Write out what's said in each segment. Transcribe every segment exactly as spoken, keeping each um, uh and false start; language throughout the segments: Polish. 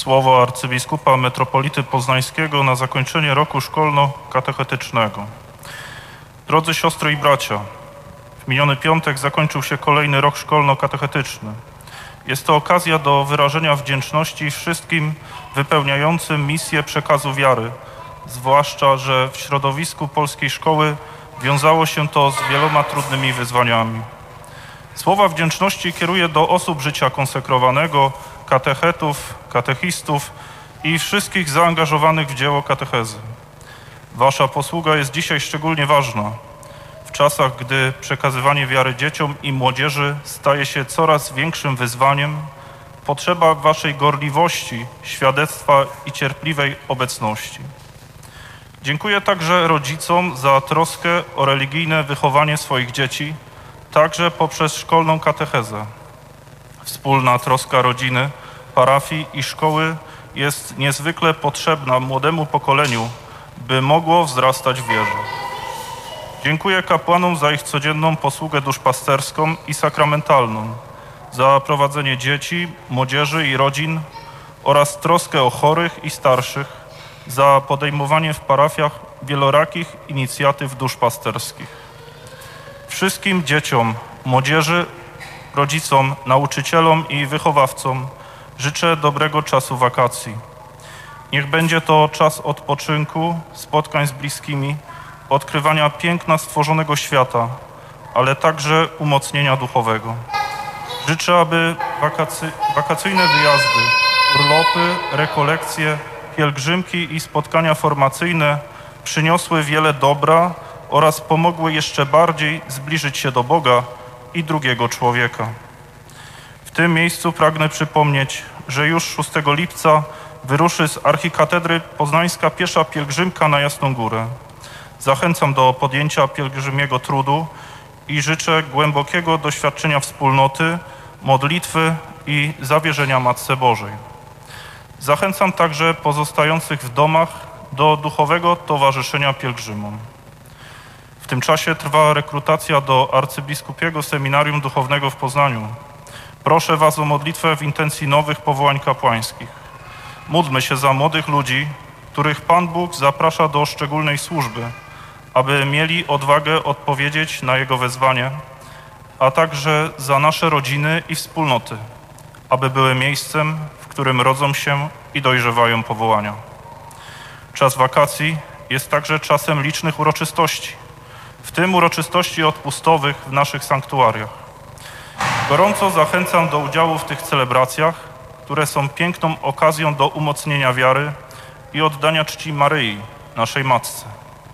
Słowo arcybiskupa metropolity poznańskiego na zakończenie roku szkolno-katechetycznego. Drodzy siostry i bracia, w miniony piątek zakończył się kolejny rok szkolno-katechetyczny. Jest to okazja do wyrażenia wdzięczności wszystkim wypełniającym misję przekazu wiary, zwłaszcza że w środowisku polskiej szkoły wiązało się to z wieloma trudnymi wyzwaniami. Słowa wdzięczności kieruję do osób życia konsekrowanego, katechetów, katechistów i wszystkich zaangażowanych w dzieło katechezy. Wasza posługa jest dzisiaj szczególnie ważna. W czasach, gdy przekazywanie wiary dzieciom i młodzieży staje się coraz większym wyzwaniem, potrzeba waszej gorliwości, świadectwa i cierpliwej obecności. Dziękuję także rodzicom za troskę o religijne wychowanie swoich dzieci, także poprzez szkolną katechezę. Wspólna troska rodziny, parafii i szkoły jest niezwykle potrzebna młodemu pokoleniu, by mogło wzrastać w wierze. Dziękuję kapłanom za ich codzienną posługę duszpasterską i sakramentalną, za prowadzenie dzieci, młodzieży i rodzin oraz troskę o chorych i starszych, za podejmowanie w parafiach wielorakich inicjatyw duszpasterskich. Wszystkim dzieciom, młodzieży, rodzicom, nauczycielom i wychowawcom życzę dobrego czasu wakacji. Niech będzie to czas odpoczynku, spotkań z bliskimi, odkrywania piękna stworzonego świata, ale także umocnienia duchowego. Życzę, aby wakacy, wakacyjne wyjazdy, urlopy, rekolekcje, pielgrzymki i spotkania formacyjne przyniosły wiele dobra oraz pomogły jeszcze bardziej zbliżyć się do Boga i drugiego człowieka. W tym miejscu pragnę przypomnieć, że już szóstego lipca wyruszy z archikatedry poznańska piesza pielgrzymka na Jasną Górę. Zachęcam do podjęcia pielgrzymiego trudu i życzę głębokiego doświadczenia wspólnoty, modlitwy i zawierzenia Matce Bożej. Zachęcam także pozostających w domach do duchowego towarzyszenia pielgrzymom. W tym czasie trwa rekrutacja do arcybiskupiego seminarium duchownego w Poznaniu. Proszę was o modlitwę w intencji nowych powołań kapłańskich. Módlmy się za młodych ludzi, których Pan Bóg zaprasza do szczególnej służby, aby mieli odwagę odpowiedzieć na Jego wezwanie, a także za nasze rodziny i wspólnoty, aby były miejscem, w którym rodzą się i dojrzewają powołania. Czas wakacji jest także czasem licznych uroczystości, w tym uroczystości odpustowych w naszych sanktuariach. Gorąco zachęcam do udziału w tych celebracjach, które są piękną okazją do umocnienia wiary i oddania czci Maryi, naszej Matce.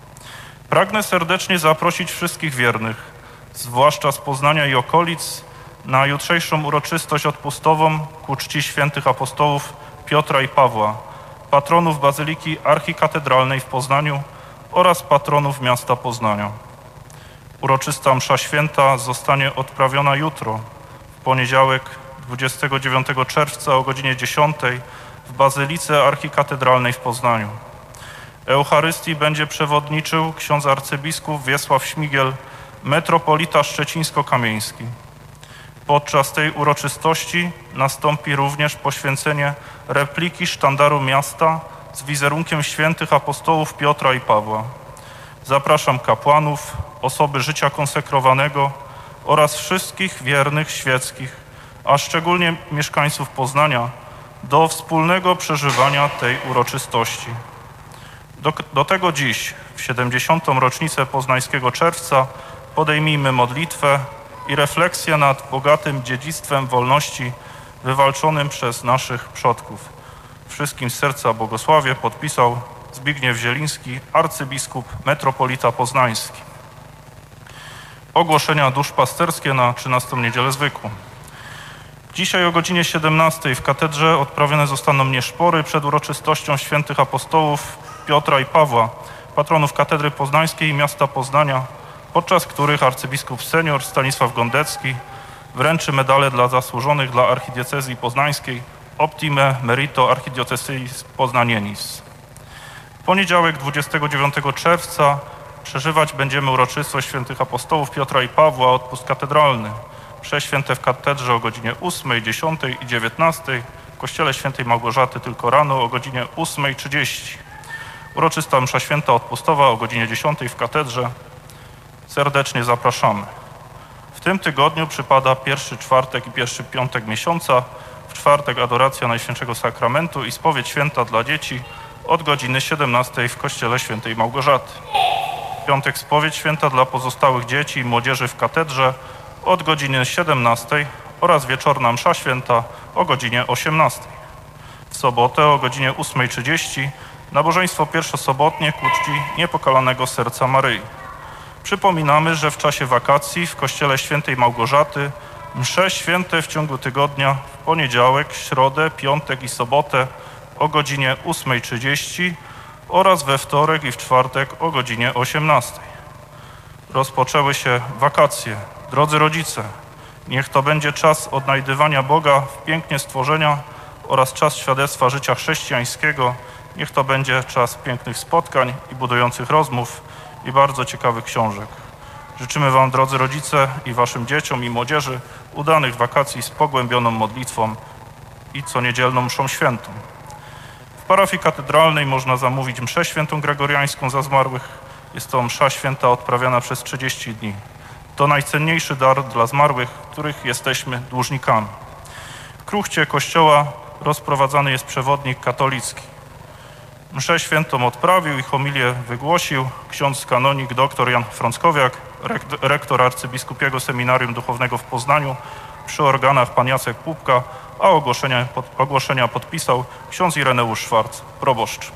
Pragnę serdecznie zaprosić wszystkich wiernych, zwłaszcza z Poznania i okolic, na jutrzejszą uroczystość odpustową ku czci świętych apostołów Piotra i Pawła, patronów Bazyliki Archikatedralnej w Poznaniu oraz patronów miasta Poznania. Uroczysta msza święta zostanie odprawiona jutro, w poniedziałek dwudziestego dziewiątego czerwca o godzinie dziesiątej w Bazylice Archikatedralnej w Poznaniu. Eucharystii będzie przewodniczył ksiądz arcybiskup Wiesław Śmigiel, metropolita szczecińsko-kamieński. Podczas tej uroczystości nastąpi również poświęcenie repliki sztandaru miasta z wizerunkiem świętych apostołów Piotra i Pawła. Zapraszam kapłanów, osoby życia konsekrowanego oraz wszystkich wiernych świeckich, a szczególnie mieszkańców Poznania, do wspólnego przeżywania tej uroczystości. Do, do tego dziś, w siedemdziesiątą rocznicę poznańskiego czerwca, podejmijmy modlitwę i refleksję nad bogatym dziedzictwem wolności wywalczonym przez naszych przodków. Wszystkim z serca błogosławię podpisał Zbigniew Zieliński, arcybiskup metropolita poznański. Ogłoszenia duszpasterskie na trzynastą niedzielę zwykłą. Dzisiaj o godzinie siedemnastej w katedrze odprawione zostaną nieszpory przed uroczystością świętych apostołów Piotra i Pawła, patronów katedry poznańskiej i miasta Poznania, podczas których arcybiskup senior Stanisław Gondecki wręczy medale dla zasłużonych dla archidiecezji poznańskiej Optime Merito Archidiocesis Poznanienis. W poniedziałek dwudziestego dziewiątego czerwca przeżywać będziemy uroczystość świętych apostołów Piotra i Pawła, odpust katedralny. Msze święte w katedrze o godzinie ósmej, dziesiątej i dziewiętnastej, kościele świętej Małgorzaty tylko rano o godzinie ósmej trzydzieści. Uroczysta msza święta odpustowa o godzinie dziesiątej w katedrze. Serdecznie zapraszamy. W tym tygodniu przypada pierwszy czwartek i pierwszy piątek miesiąca. W czwartek adoracja Najświętszego Sakramentu i spowiedź święta dla dzieci od godziny siedemnastej w kościele świętej Małgorzaty. W piątek spowiedź święta dla pozostałych dzieci i młodzieży w katedrze od godziny siedemnastej oraz wieczorna msza święta o godzinie osiemnastej. W sobotę o godzinie ósmej trzydzieści nabożeństwo pierwszosobotnie ku czci Niepokalanego Serca Maryi. Przypominamy, że w czasie wakacji w kościele świętej Małgorzaty msze święte w ciągu tygodnia w poniedziałek, środę, piątek i sobotę o godzinie ósmej trzydzieści oraz we wtorek i w czwartek o godzinie osiemnastej. Rozpoczęły się wakacje. Drodzy rodzice, niech to będzie czas odnajdywania Boga w pięknie stworzenia oraz czas świadectwa życia chrześcijańskiego. Niech to będzie czas pięknych spotkań i budujących rozmów i bardzo ciekawych książek. Życzymy Wam, drodzy rodzice, i Waszym dzieciom i młodzieży udanych wakacji z pogłębioną modlitwą i coniedzielną mszą świętą. W parafii katedralnej można zamówić mszę świętą gregoriańską za zmarłych. Jest to msza święta odprawiana przez trzydzieści dni. To najcenniejszy dar dla zmarłych, których jesteśmy dłużnikami. W kruchcie kościoła rozprowadzany jest przewodnik katolicki. Mszę świętą odprawił i homilię wygłosił ksiądz kanonik dr Jan Frąckowiak, rektor arcybiskupiego seminarium duchownego w Poznaniu, przy organach pan Jacek Pupka, a ogłoszenia, pod, ogłoszenia podpisał ksiądz Ireneusz Szwarc, proboszcz.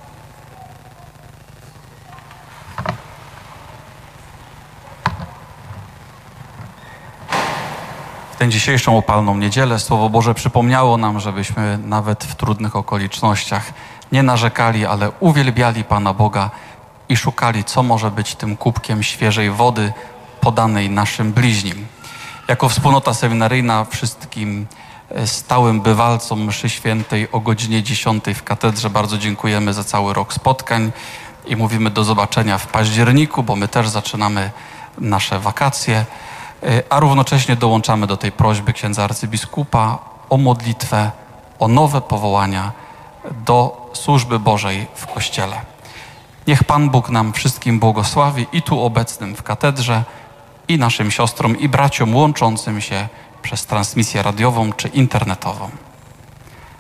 W tę dzisiejszą upalną niedzielę Słowo Boże przypomniało nam, żebyśmy nawet w trudnych okolicznościach nie narzekali, ale uwielbiali Pana Boga i szukali, co może być tym kubkiem świeżej wody podanej naszym bliźnim. Jako wspólnota seminaryjna wszystkim stałym bywalcom mszy świętej o godzinie dziesiątej w katedrze bardzo dziękujemy za cały rok spotkań i mówimy do zobaczenia w październiku, bo my też zaczynamy nasze wakacje, a równocześnie dołączamy do tej prośby księdza arcybiskupa o modlitwę, o nowe powołania do służby Bożej w Kościele. Niech Pan Bóg nam wszystkim błogosławi i tu obecnym w katedrze, i naszym siostrom i braciom łączącym się przez transmisję radiową czy internetową.